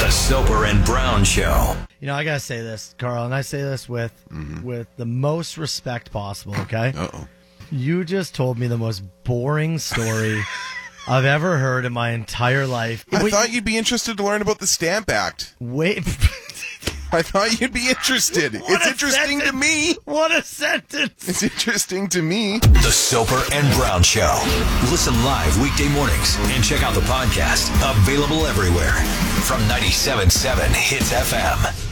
The Soper and Brown Show. You know, I gotta say this, Carl, and I say this with the most respect possible, okay? Uh-oh. You just told me the most boring story I've ever heard in my entire life. I thought you'd be interested to learn about the Stamp Act. Wait. I thought you'd be interested. It's interesting to me. What a sentence. It's interesting to me. The Soper and Brown Show. Listen live weekday mornings and check out the podcast. Available everywhere from 97.7 Hits FM.